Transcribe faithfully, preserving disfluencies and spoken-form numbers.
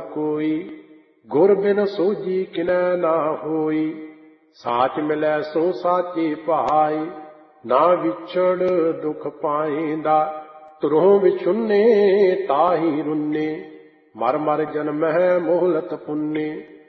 कोई, गुर बिन सोझी किनै ना होई। साच मिलै सो साची भाई, ना विछड़ दुख पाइंदा। तुरहों विछुन्ने ताही रुन्ने, मर मर जन्म है मोहलत पुन्ने।